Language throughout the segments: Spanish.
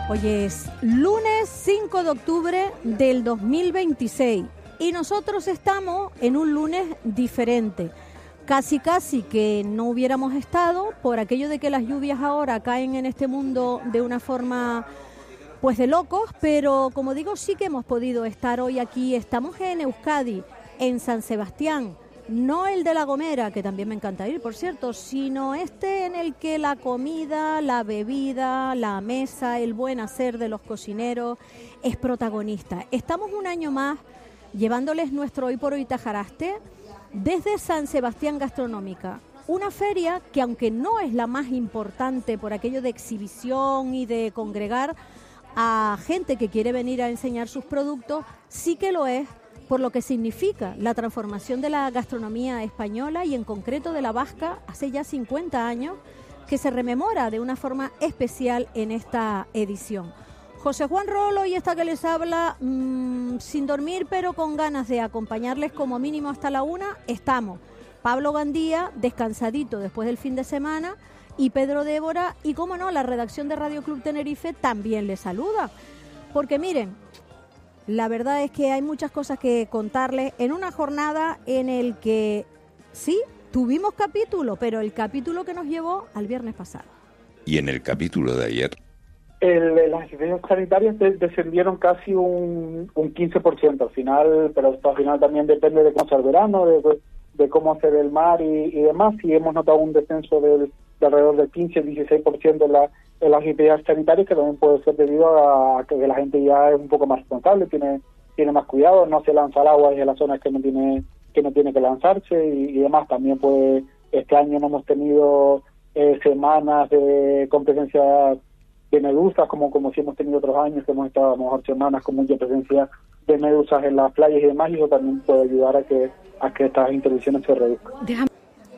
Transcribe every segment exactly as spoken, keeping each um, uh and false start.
Hoy es lunes cinco de octubre del dos mil veintiséis y nosotros estamos en un lunes diferente. Casi casi que no hubiéramos estado por aquello de que las lluvias ahora caen en este mundo de una forma pues de locos, pero como digo, sí que hemos podido estar hoy aquí. Estamos en Euskadi, en San Sebastián. No el de La Gomera, que también me encanta ir, por cierto, sino este en el que la comida, la bebida, la mesa, el buen hacer de los cocineros es protagonista. Estamos un año más llevándoles nuestro Hoy por Hoy Tajaraste desde San Sebastián Gastronómica. Una feria que, aunque no es la más importante por aquello de exhibición y de congregar a gente que quiere venir a enseñar sus productos, sí que lo es por lo que significa la transformación de la gastronomía española y en concreto de la vasca hace ya cincuenta años, que se rememora de una forma especial en esta edición. José Juan Rolo y esta que les habla, mmm, sin dormir pero con ganas de acompañarles como mínimo hasta la una, estamos. Pablo Gandía, descansadito después del fin de semana, y Pedro Débora, y cómo no, la redacción de Radio Club Tenerife también les saluda. Porque miren, la verdad es que hay muchas cosas que contarles en una jornada en el que sí, tuvimos capítulo, pero el capítulo que nos llevó al viernes pasado. Y en el capítulo de ayer, el, las asistencias sanitarias de, descendieron casi un, un quince por ciento al final, pero esto al final también depende de cómo sea el verano, de, de cómo se ve el mar y, y demás, y hemos notado un descenso del, de alrededor del quince al dieciséis por ciento en la en las actividades sanitarias, que también puede ser debido a que la gente ya es un poco más responsable, tiene tiene más cuidado, no se lanza al agua desde las zonas que no tiene que no tiene que lanzarse y, y demás. También pues este año no hemos tenido eh, semanas de con presencia de medusas como como si hemos tenido otros años, que hemos estado a lo mejor semanas con mucha presencia de medusas en las playas y demás, y eso también puede ayudar a que a que estas intervenciones se reduzcan. Déjame.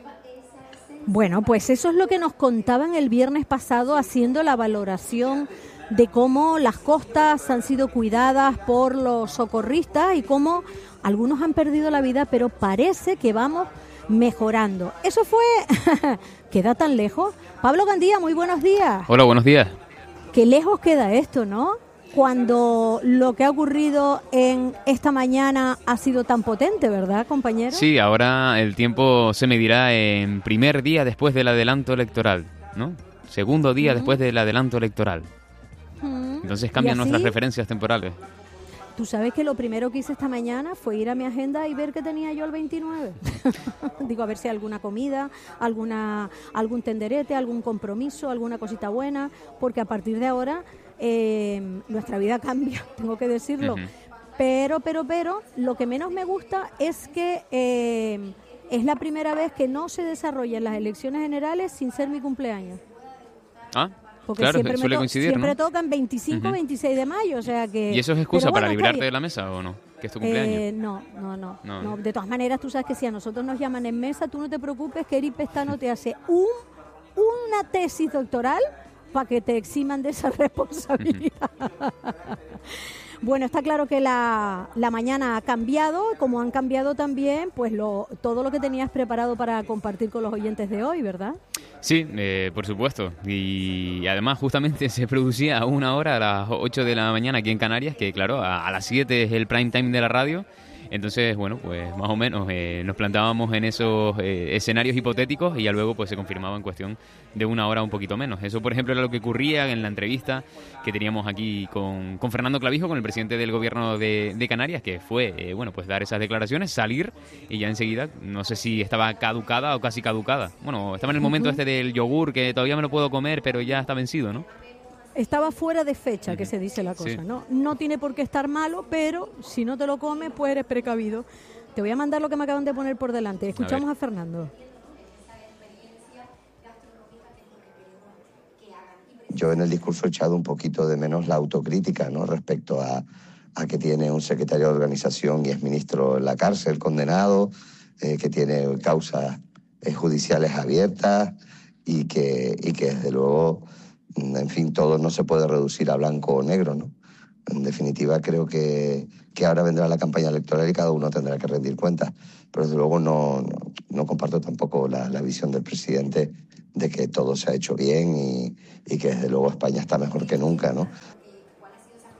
Bueno, pues eso es lo que nos contaban el viernes pasado, haciendo la valoración de cómo las costas han sido cuidadas por los socorristas y cómo algunos han perdido la vida, pero parece que vamos mejorando. Eso fue... ¿Queda tan lejos? Pablo Gandía, muy buenos días. Hola, buenos días. Qué lejos queda esto, ¿no? Cuando lo que ha ocurrido en esta mañana ha sido tan potente, ¿verdad, compañero? Sí, ahora el tiempo se medirá en primer día después del adelanto electoral, ¿no? Segundo día uh-huh. después del adelanto electoral. Uh-huh. Entonces cambian nuestras referencias temporales. Tú sabes que lo primero que hice esta mañana fue ir a mi agenda y ver qué tenía yo el veintinueve. Digo, a ver si hay alguna comida, alguna algún tenderete, algún compromiso, alguna cosita buena, porque a partir de ahora... Eh, nuestra vida cambia, tengo que decirlo, uh-huh. pero, pero, pero, lo que menos me gusta es que eh, es la primera vez que no se desarrollan las elecciones generales sin ser mi cumpleaños. Ah, porque claro, siempre, suele to- coincidir, siempre ¿no? tocan veinticinco, uh-huh. veintiséis de mayo, o sea que... ¿Y eso es excusa bueno, para librarte de la mesa o no? ¿Que es tu cumpleaños? Eh, no, no, no, no, no. De todas maneras, tú sabes que si a nosotros nos llaman en mesa, tú no te preocupes que Eri Pestano te hace un, una tesis doctoral para que te eximan de esa responsabilidad. Bueno, está claro que la, la mañana ha cambiado, como han cambiado también pues lo, todo lo que tenías preparado para compartir con los oyentes de hoy, ¿verdad? Sí, eh, por supuesto. Y además justamente se producía a una hora, a las ocho de la mañana aquí en Canarias, que claro, a, a las siete es el prime time de la radio. Entonces, bueno, pues más o menos eh, nos plantábamos en esos eh, escenarios hipotéticos y ya luego pues se confirmaba en cuestión de una hora un poquito menos. Eso, por ejemplo, era lo que ocurría en la entrevista que teníamos aquí con, con Fernando Clavijo, con el presidente del gobierno de, de Canarias, que fue, eh, bueno, pues dar esas declaraciones, salir y ya enseguida, no sé si estaba caducada o casi caducada. Bueno, estaba en el momento uh-huh. este del yogur, que todavía me lo puedo comer, pero ya está vencido, ¿no? Estaba fuera de fecha, que se dice la cosa, sí. ¿no? No tiene por qué estar malo, pero si no te lo comes, pues eres precavido. Te voy a mandar lo que me acaban de poner por delante. Escuchamos a, a Fernando. Yo en el discurso he echado un poquito de menos la autocrítica, ¿no? Respecto a, a que tiene un secretario de organización y es ministro en la cárcel, condenado, eh, que tiene causas eh, judiciales abiertas y que, y que desde luego... En fin, todo no se puede reducir a blanco o negro, ¿no? En definitiva, creo que, que ahora vendrá la campaña electoral y cada uno tendrá que rendir cuentas. Pero desde luego no, no, no comparto tampoco la, la visión del presidente de que todo se ha hecho bien y, y que desde luego España está mejor que nunca, ¿no?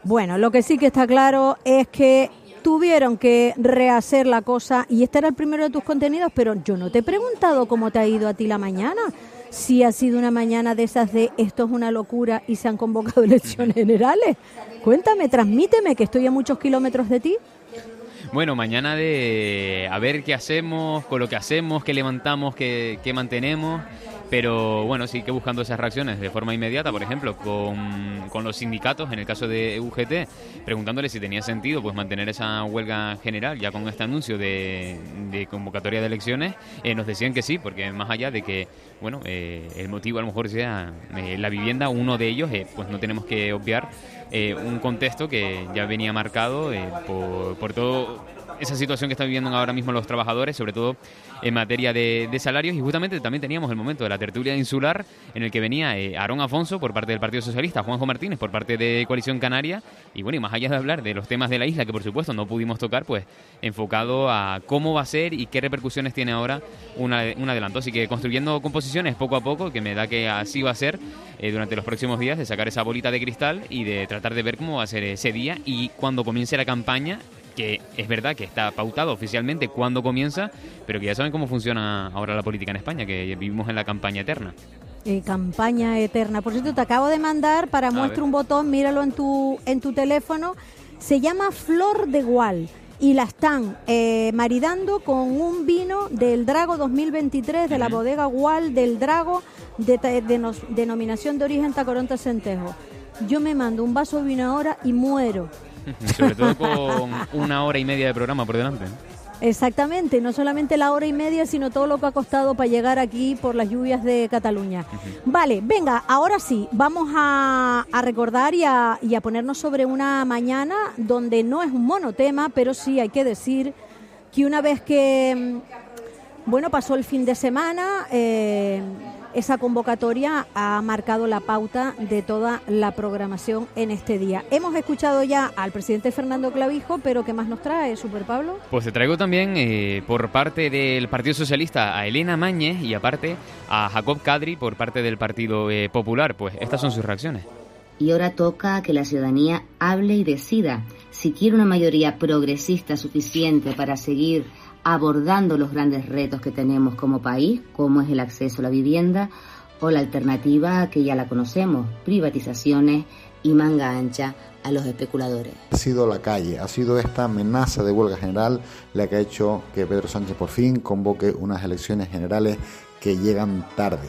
Bueno, lo que sí que está claro es que tuvieron que rehacer la cosa y este era el primero de tus contenidos, pero yo no te he preguntado cómo te ha ido a ti la mañana. Si ha sido una mañana de esas de esto es una locura y se han convocado elecciones generales. Cuéntame, transmíteme, que estoy a muchos kilómetros de ti. Bueno, mañana de a ver qué hacemos, con lo que hacemos, qué levantamos, qué, qué mantenemos, pero bueno, sí que buscando esas reacciones de forma inmediata, por ejemplo, con, con los sindicatos, en el caso de U G T, preguntándoles si tenía sentido pues mantener esa huelga general, ya con este anuncio de, de convocatoria de elecciones, eh, nos decían que sí, porque más allá de que, bueno, eh, el motivo a lo mejor sea eh, la vivienda, uno de ellos, eh, pues no tenemos que obviar eh, un contexto que ya venía marcado eh, por, por todo esa situación que están viviendo ahora mismo los trabajadores, sobre todo en materia de, de salarios, y justamente también teníamos el momento de la tertulia insular en el que venía eh, Aarón Afonso por parte del Partido Socialista, Juanjo Martínez por parte de Coalición Canaria, y bueno, y más allá de hablar de los temas de la isla, que por supuesto no pudimos tocar, pues enfocado a cómo va a ser y qué repercusiones tiene ahora una, un adelanto, así que construyendo composiciones poco a poco, que me da que así va a ser eh, durante los próximos días, de sacar esa bolita de cristal y de tratar de ver cómo va a ser ese día y cuando comience la campaña, que es verdad que está pautado oficialmente cuándo comienza, pero que ya saben cómo funciona ahora la política en España, que vivimos en la campaña eterna. Eh, campaña eterna. Por cierto, te acabo de mandar para muestra un botón, míralo en tu en tu teléfono. Se llama Flor de Gual y la están eh, maridando con un vino del Drago dos mil veintitrés de uh-huh. la bodega Gual del Drago, de, de, de nos, denominación de origen Tacoronte Centejo. Yo me mando un vaso de vino ahora y muero. Sobre todo con una hora y media de programa por delante. Exactamente, no solamente la hora y media, sino todo lo que ha costado para llegar aquí por las lluvias de Cataluña. Uh-huh. Vale, venga, ahora sí, vamos a, a recordar y a, y a ponernos sobre una mañana donde no es un monotema, pero sí hay que decir que una vez que, bueno, pasó el fin de semana, eh, esa convocatoria ha marcado la pauta de toda la programación en este día. Hemos escuchado ya al presidente Fernando Clavijo, pero ¿qué más nos trae, Super Pablo? Pues te traigo también eh, por parte del Partido Socialista a Elena Mañez y aparte a Jacob Kadri por parte del Partido eh, Popular. Pues estas son sus reacciones. Y ahora toca que la ciudadanía hable y decida si quiere una mayoría progresista suficiente para seguir abordando los grandes retos que tenemos como país, como es el acceso a la vivienda, o la alternativa que ya la conocemos, privatizaciones y manga ancha a los especuladores. Ha sido la calle, ha sido esta amenaza de huelga general la que ha hecho que Pedro Sánchez por fin convoque unas elecciones generales que llegan tarde.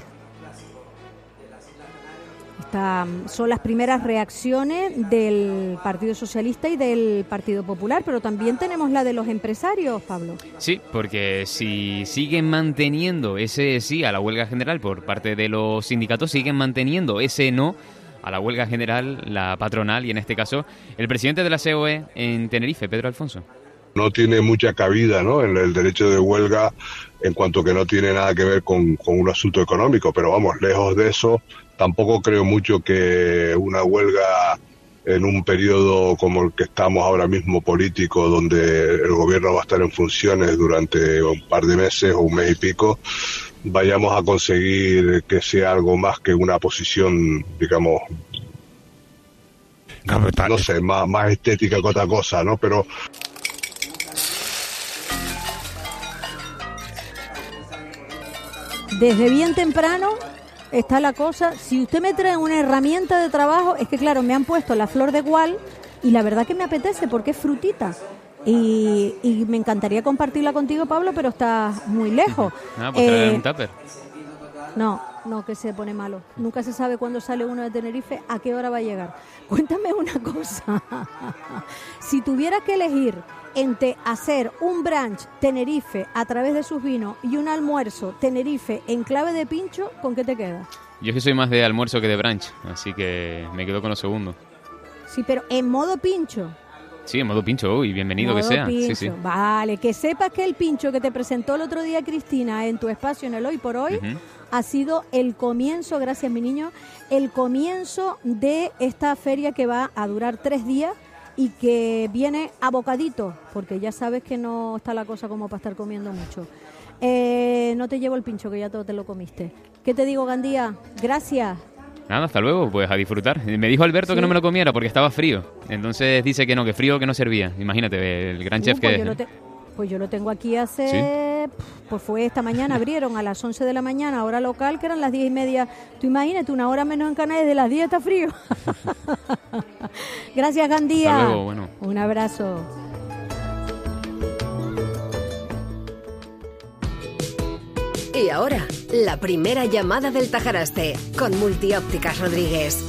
Estas son las primeras reacciones del Partido Socialista y del Partido Popular, pero también tenemos la de los empresarios, Pablo. Sí, porque si siguen manteniendo ese sí a la huelga general por parte de los sindicatos, siguen manteniendo ese no a la huelga general la patronal y en este caso el presidente de la C O E en Tenerife, Pedro Alfonso. No tiene mucha cabida, ¿no?, en el derecho de huelga en cuanto que no tiene nada que ver con, con un asunto económico, pero vamos, lejos de eso, tampoco creo mucho que una huelga en un periodo como el que estamos ahora mismo político, donde el gobierno va a estar en funciones durante un par de meses o un mes y pico, vayamos a conseguir que sea algo más que una posición, digamos, no sé, más, más estética que otra cosa, ¿no? Pero desde bien temprano está la cosa. Si usted me trae una herramienta de trabajo, es que claro, me han puesto la flor de Gual y la verdad que me apetece porque es frutita. Y, y me encantaría compartirla contigo, Pablo, pero estás muy lejos. Ah, pues traer eh, un tupper. No, no, que se pone malo. Nunca se sabe cuándo sale uno de Tenerife, a qué hora va a llegar. Cuéntame una cosa. Si tuvieras que elegir entre hacer un brunch Tenerife a través de sus vinos y un almuerzo Tenerife en clave de pincho, ¿con qué te quedas? Yo es que soy más de almuerzo que de brunch, así que me quedo con lo segundo. Sí, pero en modo pincho. Sí, en modo pincho, uy, bienvenido modo que sea. Sí, sí. Vale, que sepas que el pincho que te presentó el otro día Cristina en tu espacio en el Hoy por Hoy uh-huh. ha sido el comienzo, gracias mi niño, el comienzo de esta feria que va a durar tres días y que viene a bocadito, porque ya sabes que no está la cosa como para estar comiendo mucho. Eh, no te llevo el pincho, que ya todo te lo comiste. ¿Qué te digo, Gandía? Gracias. Nada, hasta luego, pues a disfrutar. Me dijo Alberto sí. que no me lo comiera porque estaba frío. Entonces dice que no, que frío que no servía. Imagínate, el gran uh, chef pues que es. Te, pues yo lo tengo aquí hace... ¿Sí? Pues fue esta mañana, abrieron a las once de la mañana, hora local, que eran las diez y media. Tú imagínate, una hora menos en Canarias, de las diez está frío. Gracias, Gandía. Hasta luego, bueno. Un abrazo. Y ahora, la primera llamada del Tajaraste, con Multiópticas Rodríguez.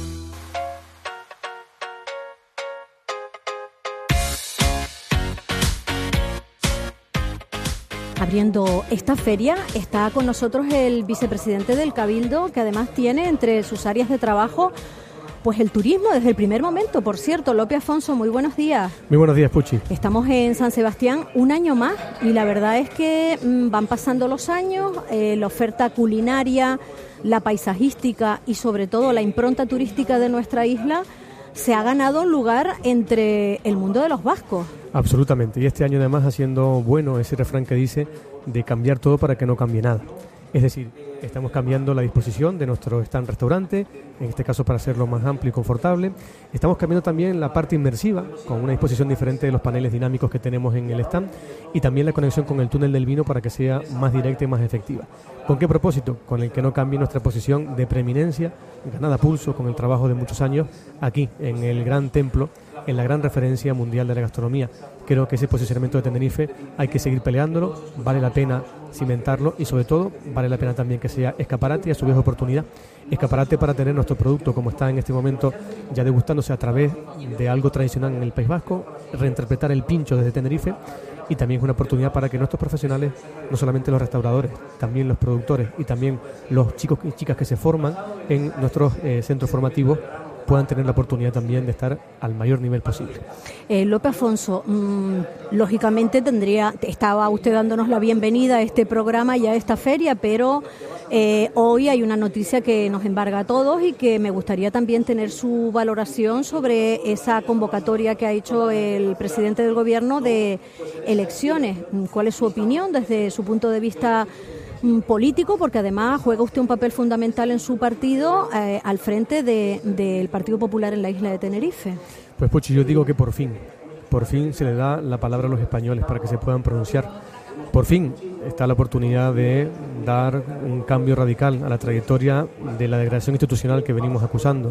Abriendo esta feria está con nosotros el vicepresidente del Cabildo, que además tiene entre sus áreas de trabajo pues el turismo desde el primer momento. Por cierto, Lope Afonso, muy buenos días. Muy buenos días, Puchi. Estamos en San Sebastián un año más y la verdad es que mmm, van pasando los años, eh, la oferta culinaria, la paisajística y sobre todo la impronta turística de nuestra isla se ha ganado un lugar entre el mundo de los vascos. Absolutamente, y este año además haciendo bueno ese refrán que dice de cambiar todo para que no cambie nada. Es decir, estamos cambiando la disposición de nuestro stand restaurante, en este caso para hacerlo más amplio y confortable. Estamos cambiando también la parte inmersiva, con una disposición diferente de los paneles dinámicos que tenemos en el stand, y también la conexión con el túnel del vino para que sea más directa y más efectiva. ¿Con qué propósito? Con el que no cambie nuestra posición de preeminencia, ganada a pulso con el trabajo de muchos años, aquí en el gran templo, en la gran referencia mundial de la gastronomía. Creo que ese posicionamiento de Tenerife hay que seguir peleándolo, vale la pena cimentarlo y sobre todo vale la pena también que sea escaparate y a su vez oportunidad. Escaparate para tener nuestro producto como está en este momento ya degustándose a través de algo tradicional en el País Vasco, reinterpretar el pincho desde Tenerife, y también es una oportunidad para que nuestros profesionales, no solamente los restauradores, también los productores y también los chicos y chicas que se forman en nuestros eh, centros formativos, puedan tener la oportunidad también de estar al mayor nivel posible. Eh, Lope Afonso, mmm, lógicamente tendría, estaba usted dándonos la bienvenida a este programa y a esta feria, pero eh, hoy hay una noticia que nos embarga a todos y que me gustaría también tener su valoración sobre esa convocatoria que ha hecho el presidente del gobierno de elecciones. ¿Cuál es su opinión desde su punto de vista político? Porque además juega usted un papel fundamental en su partido eh, al frente de, del Partido Popular en la isla de Tenerife. Pues Puchi, yo digo que por fin, por fin se le da la palabra a los españoles para que se puedan pronunciar. Por fin está la oportunidad de dar un cambio radical a la trayectoria de la degradación institucional que venimos acusando,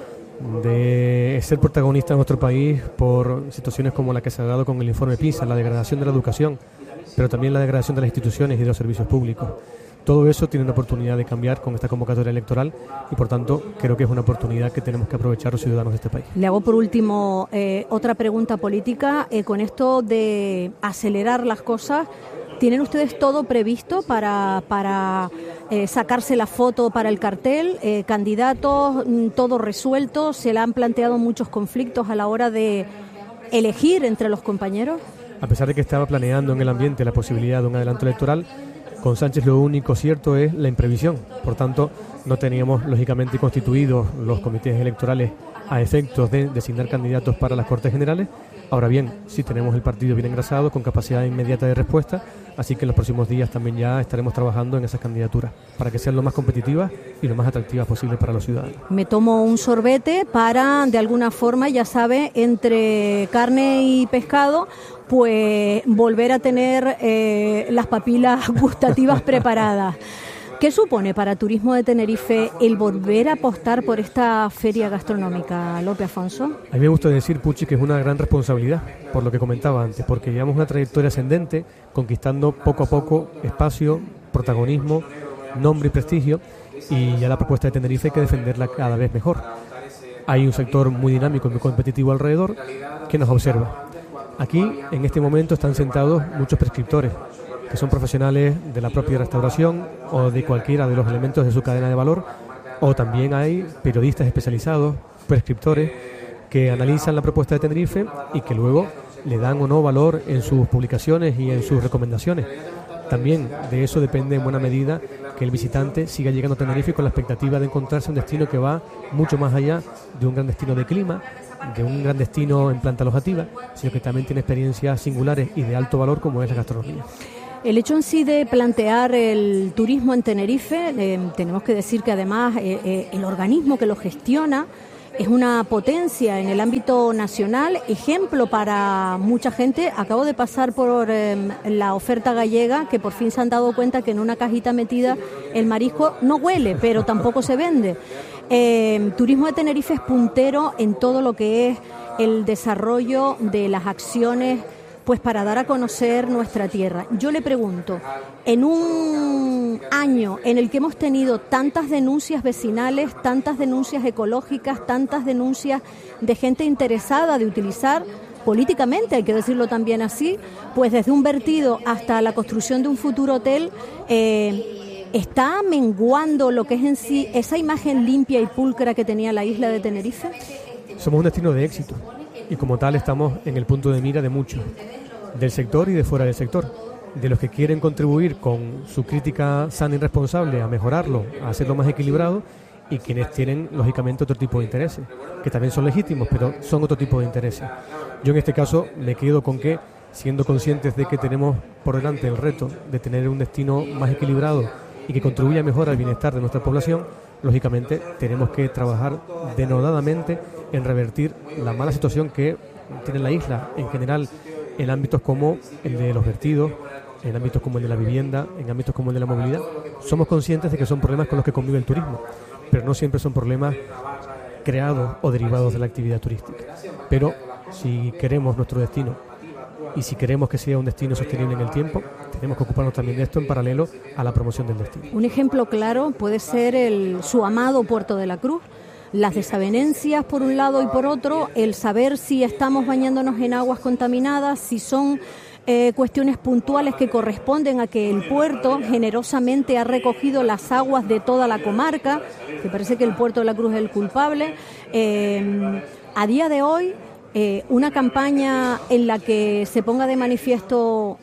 de ser protagonista en nuestro país por situaciones como la que se ha dado con el informe PISA, la degradación de la educación, pero también la degradación de las instituciones y de los servicios públicos. Todo eso tiene una oportunidad de cambiar con esta convocatoria electoral y, por tanto, creo que es una oportunidad que tenemos que aprovechar los ciudadanos de este país. Le hago, por último, eh, otra pregunta política. Eh, con esto de acelerar las cosas, ¿tienen ustedes todo previsto para, para eh, sacarse la foto para el cartel? Eh, ¿Candidatos, todo resuelto? ¿Se le han planteado muchos conflictos a la hora de elegir entre los compañeros? A pesar de que estaba planeando en el ambiente la posibilidad de un adelanto electoral, con Sánchez lo único cierto es la imprevisión. Por tanto, no teníamos lógicamente constituidos los comités electorales a efectos de designar candidatos para las Cortes Generales. Ahora bien, sí tenemos el partido bien engrasado, con capacidad inmediata de respuesta, así que en los próximos días también ya estaremos trabajando en esas candidaturas para que sean lo más competitivas y lo más atractivas posible para los ciudadanos. Me tomo un sorbete para, de alguna forma, ya sabe, entre carne y pescado, pues volver a tener eh, las papilas gustativas preparadas. ¿Qué supone para Turismo de Tenerife el volver a apostar por esta feria gastronómica, Lope Afonso? A mí me gusta decir, Puchi, que es una gran responsabilidad, por lo que comentaba antes, porque llevamos una trayectoria ascendente, conquistando poco a poco espacio, protagonismo, nombre y prestigio, y ya la propuesta de Tenerife hay que defenderla cada vez mejor. Hay un sector muy dinámico y muy competitivo alrededor que nos observa. Aquí, en este momento, están sentados muchos prescriptores, que son profesionales de la propia restauración o de cualquiera de los elementos de su cadena de valor, o también hay periodistas especializados, prescriptores, que analizan la propuesta de Tenerife y que luego le dan o no valor en sus publicaciones y en sus recomendaciones. También de eso depende en buena medida que el visitante siga llegando a Tenerife con la expectativa de encontrarse un destino que va mucho más allá de un gran destino de clima, de un gran destino en planta alojativa, sino que también tiene experiencias singulares y de alto valor como es la gastronomía. El hecho en sí de plantear el turismo en Tenerife, eh, tenemos que decir que además eh, eh, el organismo que lo gestiona es una potencia en el ámbito nacional, ejemplo para mucha gente. Acabo de pasar por eh, la oferta gallega, que por fin se han dado cuenta que en una cajita metida el marisco no huele, pero tampoco se vende. Eh, Turismo de Tenerife es puntero en todo lo que es el desarrollo de las acciones pues para dar a conocer nuestra tierra. Yo le pregunto, en un año en el que hemos tenido tantas denuncias vecinales, tantas denuncias ecológicas, tantas denuncias de gente interesada de utilizar políticamente, hay que decirlo también así, pues desde un vertido hasta la construcción de un futuro hotel, eh, ¿está menguando lo que es en sí esa imagen limpia y pulcra que tenía la isla de Tenerife? Somos un destino de éxito y como tal estamos en el punto de mira de muchos, del sector y de fuera del sector, de los que quieren contribuir con su crítica sana y responsable a mejorarlo, a hacerlo más equilibrado, y quienes tienen lógicamente otro tipo de intereses, que también son legítimos, pero son otro tipo de intereses. Yo en este caso me quedo con que, siendo conscientes de que tenemos por delante el reto de tener un destino más equilibrado y que contribuya mejor al bienestar de nuestra población, lógicamente tenemos que trabajar denodadamente en revertir la mala situación que tiene la isla en general, en ámbitos como el de los vertidos, en ámbitos como el de la vivienda, en ámbitos como el de la movilidad. Somos conscientes de que son problemas con los que convive el turismo, pero no siempre son problemas creados o derivados de la actividad turística. Pero si queremos nuestro destino y si queremos que sea un destino sostenible en el tiempo, tenemos que ocuparnos también de esto en paralelo a la promoción del destino. Un ejemplo claro puede ser el, su amado Puerto de la Cruz. Las desavenencias por un lado y por otro, el saber si estamos bañándonos en aguas contaminadas, si son eh, cuestiones puntuales que corresponden a que el puerto generosamente ha recogido las aguas de toda la comarca, que parece que el Puerto de la Cruz es el culpable. Eh, a día de hoy, eh, una campaña en la que se ponga de manifiesto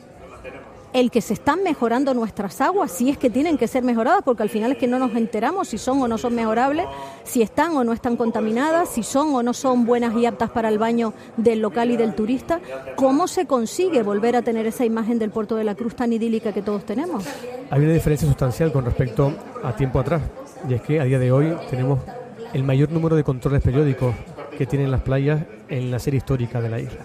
el que se están mejorando nuestras aguas, si es que tienen que ser mejoradas, porque al final es que no nos enteramos si son o no son mejorables, si están o no están contaminadas, si son o no son buenas y aptas para el baño del local y del turista. ¿Cómo se consigue volver a tener esa imagen del Puerto de la Cruz tan idílica que todos tenemos? Hay una diferencia sustancial con respecto a tiempo atrás, y es que a día de hoy tenemos el mayor número de controles periódicos que tienen las playas en la serie histórica de la isla,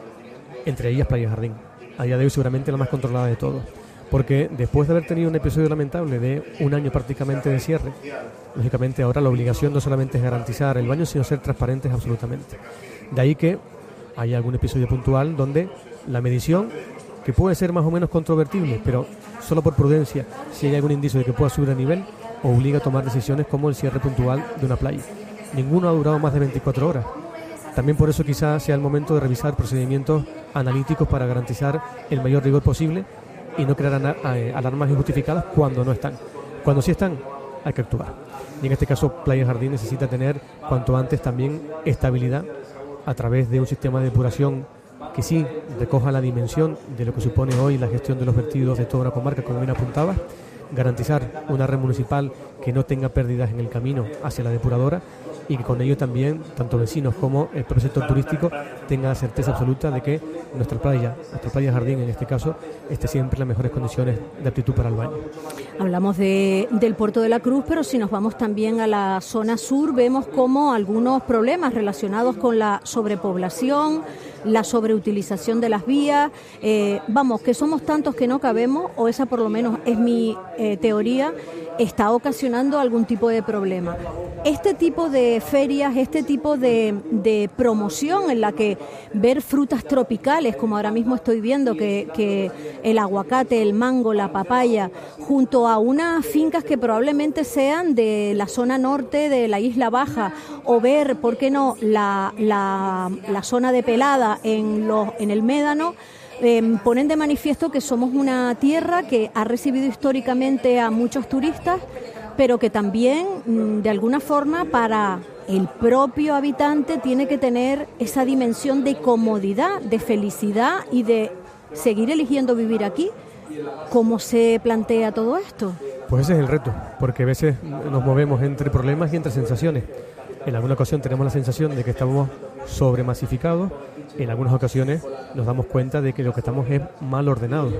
entre ellas Playa Jardín. A día de hoy seguramente la más controlada de todos, porque después de haber tenido un episodio lamentable de un año prácticamente de cierre, lógicamente ahora la obligación no solamente es garantizar el baño, sino ser transparentes absolutamente. De ahí que hay algún episodio puntual donde la medición, que puede ser más o menos controvertible, pero solo por prudencia, si hay algún indicio de que pueda subir a nivel, obliga a tomar decisiones como el cierre puntual de una playa. Ninguno ha durado más de veinticuatro horas. También por eso quizás sea el momento de revisar procedimientos analíticos para garantizar el mayor rigor posible y no crear alarmas injustificadas cuando no están. Cuando sí están, hay que actuar. Y en este caso, Playa Jardín necesita tener cuanto antes también estabilidad a través de un sistema de depuración que sí recoja la dimensión de lo que supone hoy la gestión de los vertidos de toda una comarca, como bien apuntaba, garantizar una red municipal que no tenga pérdidas en el camino hacia la depuradora y que con ello también, tanto vecinos como el propio sector turístico, tenga la certeza absoluta de que nuestra playa, nuestra playa Jardín en este caso, esté siempre en las mejores condiciones de aptitud para el baño. Hablamos de, del Puerto de la Cruz, pero si nos vamos también a la zona sur, vemos como algunos problemas relacionados con la sobrepoblación, la sobreutilización de las vías, eh, vamos, que somos tantos que no cabemos, o esa por lo menos es mi eh, teoría, está ocasionando algún tipo de problema. Este tipo de ferias, este tipo de, de promoción en la que ver frutas tropicales, como ahora mismo estoy viendo que, que el aguacate, el mango, la papaya, junto a unas fincas que probablemente sean de la zona norte de la Isla Baja, o ver, ¿por qué no?, la, la, la zona de Pelada en, los, en el Médano, Eh, ponen de manifiesto que somos una tierra que ha recibido históricamente a muchos turistas, pero que también, mm, de alguna forma, para el propio habitante tiene que tener esa dimensión de comodidad, de felicidad y de seguir eligiendo vivir aquí. ¿Cómo se plantea todo esto? Pues ese es el reto, porque a veces nos movemos entre problemas y entre sensaciones. En alguna ocasión tenemos la sensación de que estamos sobremasificados, en algunas ocasiones nos damos cuenta de que lo que estamos es mal ordenado.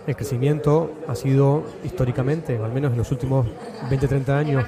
El crecimiento ha sido históricamente, o al menos en los últimos veinte a treinta años,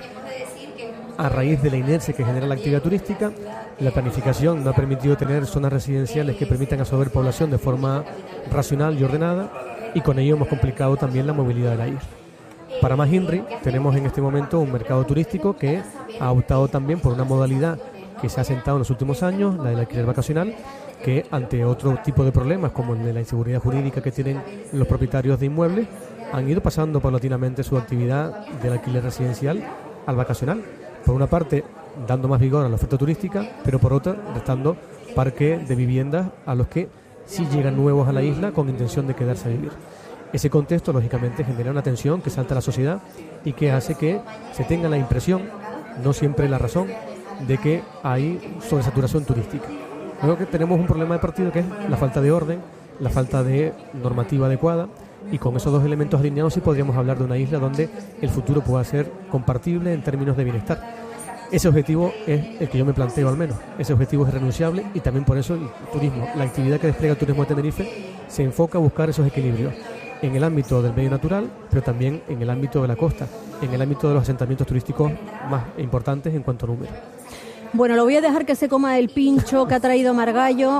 a raíz de la inercia que genera la actividad turística. La planificación no ha permitido tener zonas residenciales que permitan absorber población de forma racional y ordenada, y con ello hemos complicado también la movilidad de la isla. Para más INRI, tenemos en este momento un mercado turístico que ha optado también por una modalidad que se ha asentado en los últimos años, la del alquiler vacacional, que ante otro tipo de problemas como el de la inseguridad jurídica que tienen los propietarios de inmuebles, han ido pasando paulatinamente su actividad del alquiler residencial al vacacional. Por una parte, dando más vigor a la oferta turística, pero por otra, restando parque de viviendas a los que sí llegan nuevos a la isla con intención de quedarse a vivir. Ese contexto, lógicamente, genera una tensión que salta a la sociedad y que hace que se tenga la impresión, no siempre la razón, de que hay sobresaturación turística. Luego que tenemos un problema de partido que es la falta de orden, la falta de normativa adecuada, y con esos dos elementos alineados sí podríamos hablar de una isla donde el futuro pueda ser compartible en términos de bienestar. Ese objetivo es el que yo me planteo al menos. Ese objetivo es irrenunciable y también por eso el turismo, la actividad que despliega el turismo de Tenerife se enfoca a buscar esos equilibrios en el ámbito del medio natural, pero también en el ámbito de la costa, en el ámbito de los asentamientos turísticos más importantes en cuanto a número. Bueno, lo voy a dejar que se coma el pincho que ha traído Margallo.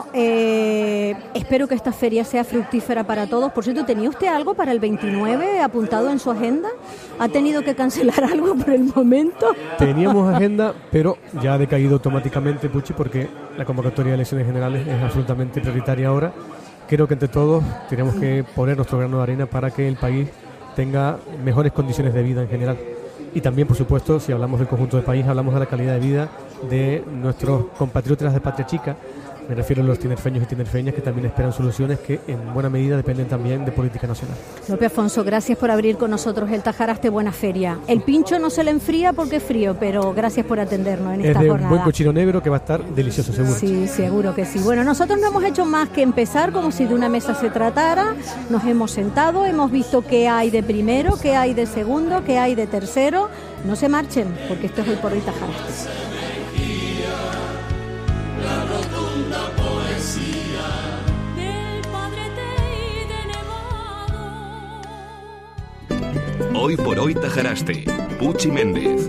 Eh, espero que esta feria sea fructífera para todos. Por cierto, ¿tenía usted algo para el veintinueve apuntado en su agenda? ¿Ha tenido que cancelar algo por el momento? Teníamos agenda, pero ya ha decaído automáticamente, Puchi, porque la convocatoria de elecciones generales es absolutamente prioritaria ahora. Creo que entre todos tenemos que poner nuestro grano de arena para que el país tenga mejores condiciones de vida en general. Y también, por supuesto, si hablamos del conjunto del país, hablamos de la calidad de vida de nuestros compatriotas de Patria Chica. Me refiero a los tinerfeños y tinerfeñas que también esperan soluciones que en buena medida dependen también de política nacional. López Afonso, gracias por abrir con nosotros el Tajaraste Buena Feria. El pincho no se le enfría porque es frío, pero gracias por atendernos en es esta de jornada. Un buen cochino negro que va a estar delicioso, seguro. Sí, seguro que sí. Bueno, nosotros no hemos hecho más que empezar como si de una mesa se tratara. Nos hemos sentado, hemos visto qué hay de primero, qué hay de segundo, qué hay de tercero. No se marchen, porque esto es Hoy por Hoy Tajaraste. La rotunda poesía del Padre Tei de Nevado. Hoy por Hoy Tajaraste, Puchi Méndez.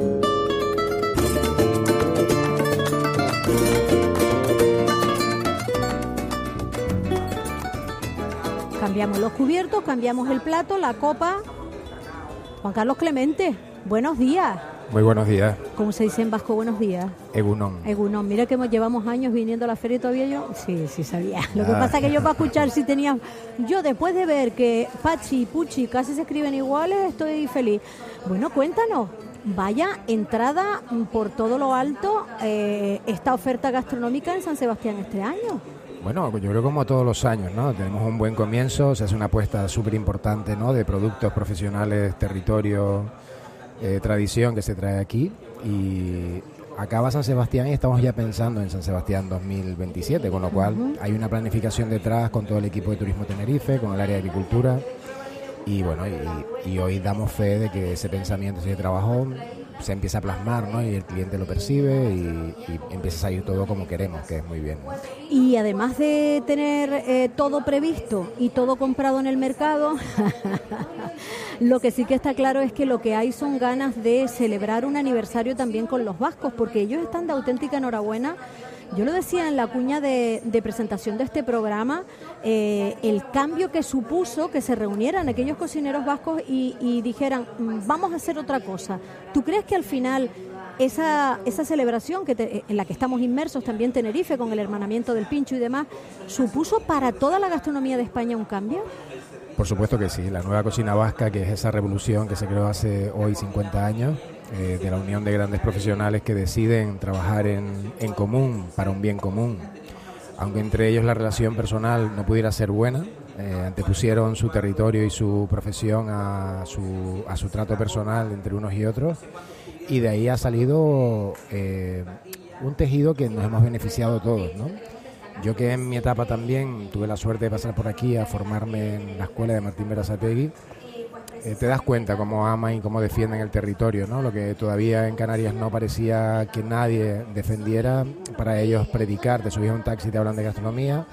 Cambiamos los cubiertos, cambiamos el plato, la copa. Juan Carlos Clemente, buenos días. Muy buenos días. ¿Cómo se dice en vasco buenos días? Egunon. Egunon. Mira que llevamos años viniendo a la feria y todavía yo... Sí, sí sabía. Lo que pasa es que yo para escuchar si tenía... Yo después de ver que Pachi y Puchi casi se escriben iguales, estoy feliz. Bueno, cuéntanos. Vaya entrada por todo lo alto eh, esta oferta gastronómica en San Sebastián este año. Bueno, yo creo como todos los años, ¿no? Tenemos un buen comienzo, se hace una apuesta súper importante, ¿no? De productos profesionales, territorio, eh, tradición que se trae aquí. Y acaba San Sebastián y estamos ya pensando en San Sebastián dos mil veintisiete, con lo cual uh-huh. hay una planificación detrás con todo el equipo de Turismo Tenerife, con el área de agricultura. Y bueno, y, y hoy damos fe de que ese pensamiento, ese trabajo se empieza a plasmar, ¿no? Y el cliente lo percibe y, y empieza a salir todo como queremos, que es muy bien, ¿no? Y además de tener eh, todo previsto y todo comprado en el mercado, lo que sí que está claro es que lo que hay son ganas de celebrar un aniversario también con los vascos, porque ellos están de auténtica enhorabuena. Yo lo decía en la cuña de, de presentación de este programa, eh, el cambio que supuso que se reunieran aquellos cocineros vascos y, y dijeran, vamos a hacer otra cosa. ¿Tú crees que al final esa, esa celebración que te, en la que estamos inmersos también Tenerife, con el hermanamiento del pincho y demás, supuso para toda la gastronomía de España un cambio? Por supuesto que sí, la nueva cocina vasca, que es esa revolución que se creó hace hoy cincuenta años, eh, de la unión de grandes profesionales que deciden trabajar en, en común, para un bien común. Aunque entre ellos la relación personal no pudiera ser buena, eh, antepusieron su territorio y su profesión a su, a su trato personal entre unos y otros, y de ahí ha salido eh, un tejido que nos hemos beneficiado todos, ¿no? Yo, que en mi etapa también tuve la suerte de pasar por aquí a formarme en la escuela de Martín Berasategui, eh, te das cuenta cómo aman y cómo defienden el territorio, ¿no? Lo que todavía en Canarias no parecía que nadie defendiera, para ellos predicar. Te subías a un taxi y te hablan de gastronomía,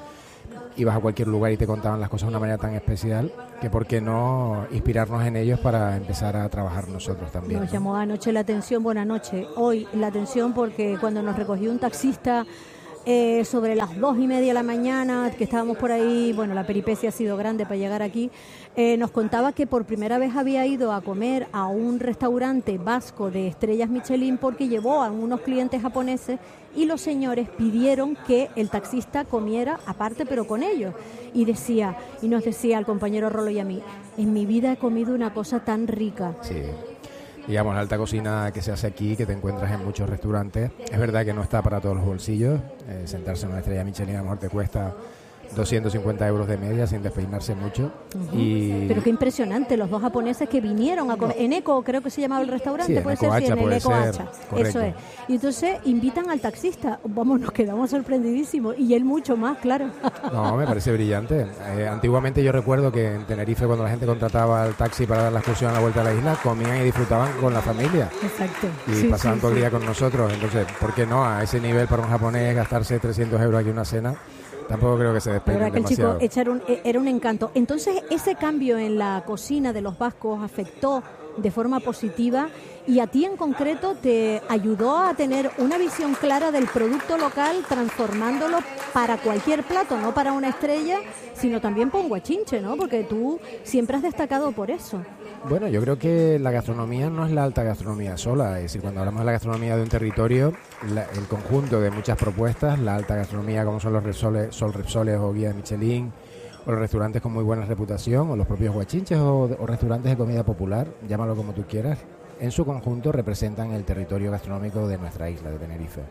ibas a cualquier lugar y te contaban las cosas de una manera tan especial, que por qué no inspirarnos en ellos para empezar a trabajar nosotros también. Nos ¿no? llamó anoche la atención, buena noche, hoy la atención porque cuando nos recogió un taxista eh, sobre las dos y media de la mañana, que estábamos por ahí, bueno, la peripecia ha sido grande para llegar aquí, eh, nos contaba que por primera vez había ido a comer a un restaurante vasco de estrellas Michelin porque llevó a unos clientes japoneses y los señores pidieron que el taxista comiera aparte pero con ellos. Y decía, y nos decía al compañero Rolo y a mí, en mi vida he comido una cosa tan rica. Sí. Digamos, la alta cocina que se hace aquí, que te encuentras en muchos restaurantes, es verdad que no está para todos los bolsillos. Eh, sentarse en una estrella Michelin a lo mejor te cuesta doscientos cincuenta euros de media sin despeinarse mucho. Uh-huh. Y pero qué impresionante, los dos japoneses que vinieron a comer, en Eco creo que se llamaba el restaurante, sí, en puede Eco ser, sí, Hacha, en el puede Eco ser, Hacha, correcto. eso es. Y entonces invitan al taxista, vamos, nos quedamos sorprendidísimos, y él mucho más, claro. No, me parece brillante. Eh, antiguamente yo recuerdo que en Tenerife, cuando la gente contrataba el taxi para dar la excursión a la vuelta a la isla, comían y disfrutaban con la familia. Exacto. Y Sí, pasaban sí, todo el sí. día con nosotros. Entonces, ¿por qué no? A ese nivel para un japonés gastarse trescientos euros aquí en una cena, tampoco creo que se La despeinen verdad que el chico demasiado. echar un- era un encanto. Entonces, ese cambio en la cocina de los vascos afectó de forma positiva y a ti en concreto te ayudó a tener una visión clara del producto local, transformándolo para cualquier plato, no para una estrella, sino también para un guachinche, ¿no? Porque tú siempre has destacado por eso. Bueno, yo creo que la gastronomía no es la alta gastronomía sola. Es decir, cuando hablamos de la gastronomía de un territorio, la- el conjunto de muchas propuestas, la alta gastronomía como son los Repsoles, Sol Repsoles o Guía Michelin, o los restaurantes con muy buena reputación, o los propios guachinches o, o restaurantes de comida popular, llámalo como tú quieras, en su conjunto representan el territorio gastronómico de nuestra isla, de Tenerife.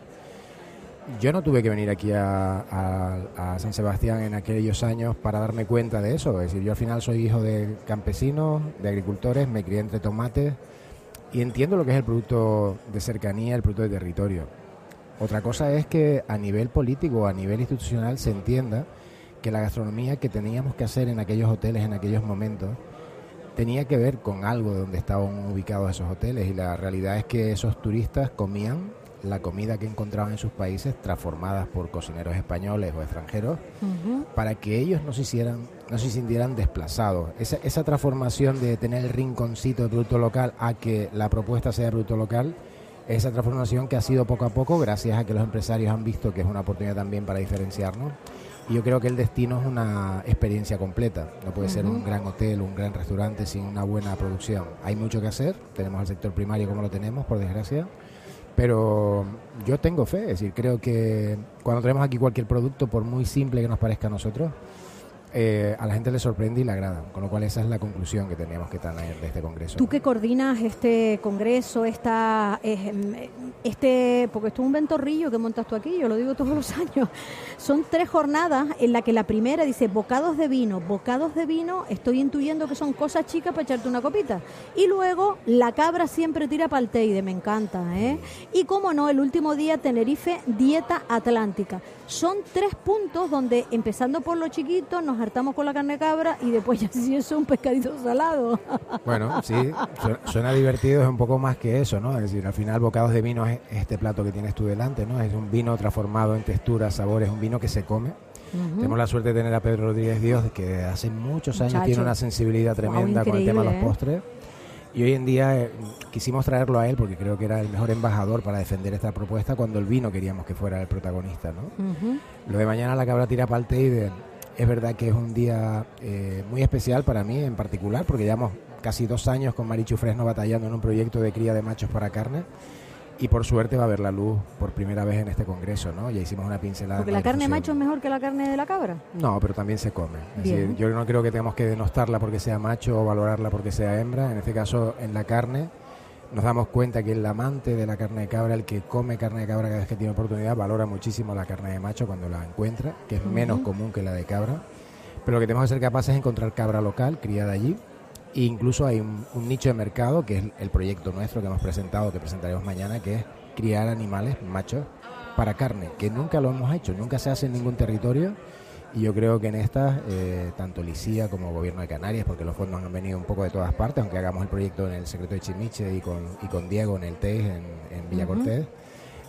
Yo no tuve que venir aquí a, a, a San Sebastián en aquellos años para darme cuenta de eso. Es decir, yo al final soy hijo de campesinos, de agricultores, me crié entre tomates y entiendo lo que es el producto de cercanía, el producto de territorio. Otra cosa es que a nivel político, a nivel institucional, se entienda que la gastronomía que teníamos que hacer en aquellos hoteles en aquellos momentos tenía que ver con algo de donde estaban ubicados esos hoteles, y la realidad es que esos turistas comían la comida que encontraban en sus países transformadas por cocineros españoles o extranjeros Uh-huh. para que ellos no se hicieran, no se sintieran desplazados. Esa, esa transformación de tener el rinconcito de producto local a que la propuesta sea de producto local, esa transformación que ha sido poco a poco gracias a que los empresarios han visto que es una oportunidad también para diferenciarnos. Y yo creo que el destino es una experiencia completa. No puede ser Ujú. un gran hotel, un gran restaurante sin una buena producción. Hay mucho que hacer. Tenemos el sector primario como lo tenemos, por desgracia. Pero yo tengo fe. Es decir, creo que cuando tenemos aquí cualquier producto, por muy simple que nos parezca a nosotros, eh, a la gente le sorprende y le agrada. Con lo cual esa es la conclusión que teníamos que tener de este congreso. Tú que coordinas este congreso, esta, eh, este, porque esto es un ventorrillo que montas tú aquí, yo lo digo todos los años. Son tres jornadas en la que la primera dice bocados de vino, bocados de vino, estoy intuyendo que son cosas chicas para echarte una copita. Y luego la cabra siempre tira pa'l teide, me encanta, ¿eh? Y cómo no, el último día Tenerife, dieta atlántica. Son tres puntos donde, empezando por lo chiquito, nos hartamos con la carne de cabra y después ya si eso es un pescadito salado. Bueno, sí, suena, suena divertido, es un poco más que eso, ¿no? Es decir, al final bocados de vino es este plato que tienes tú delante, ¿no? Es un vino transformado en textura, sabores, un vino que se come. Ujú. Tenemos la suerte de tener a Pedro Rodríguez Dios, que hace muchos años Muchacho. tiene una sensibilidad tremenda Wow, con el tema de los increíble, ¿eh? postres. Y hoy en día eh, quisimos traerlo a él porque creo que era el mejor embajador para defender esta propuesta cuando el vino queríamos que fuera el protagonista, ¿no? Ujú. Lo de mañana la cabra tira pa'l teide es verdad que es un día eh, muy especial para mí en particular, porque llevamos casi dos años con Marichu Fresno batallando en un proyecto de cría de machos para carne, y por suerte va a ver la luz por primera vez en este congreso, ¿no? Ya hicimos una pincelada. Porque con la carne de difusión. macho es mejor que la carne de la cabra. No, pero también se come. Es Bien. decir, yo no creo que tengamos que denostarla porque sea macho o valorarla porque sea hembra. En este caso, en la carne, nos damos cuenta que el amante de la carne de cabra, el que come carne de cabra cada vez que tiene oportunidad, valora muchísimo la carne de macho cuando la encuentra, que es Ujú. menos común que la de cabra. Pero lo que tenemos que ser capaces es encontrar cabra local, criada allí. E incluso hay un, un nicho de mercado, que es el proyecto nuestro que hemos presentado, que presentaremos mañana, que es criar animales machos para carne, que nunca lo hemos hecho, nunca se hace en ningún territorio. Y yo creo que en estas, eh, tanto Licía como Gobierno de Canarias, porque los fondos han venido un poco de todas partes, aunque hagamos el proyecto en el Secreto de Chimiche y con, y con Diego en el T E I, en, en Villa Ujú. Cortés,